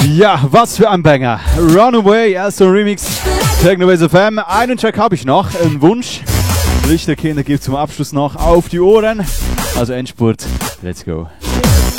Ja, was für ein Banger. Runaway, erster Remix. Technobase FM. Einen Track habe ich noch, einen Wunsch. Lichterkinder gibt zum Abschluss noch auf die Ohren. Also Endspurt, let's go.